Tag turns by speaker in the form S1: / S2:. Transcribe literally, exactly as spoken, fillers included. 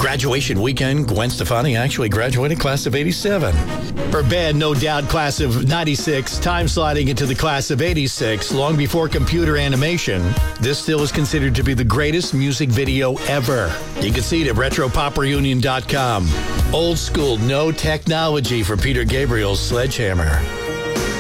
S1: Graduation weekend, Gwen Stefani actually graduated class of eighty-seven. Her band, no doubt, class of ninety-six, time sliding into the class of eighty-six, long before computer animation. This still is considered to be the greatest music video ever. You can see it at retro pop reunion dot com. Old school, no technology for Peter Gabriel's Sledgehammer.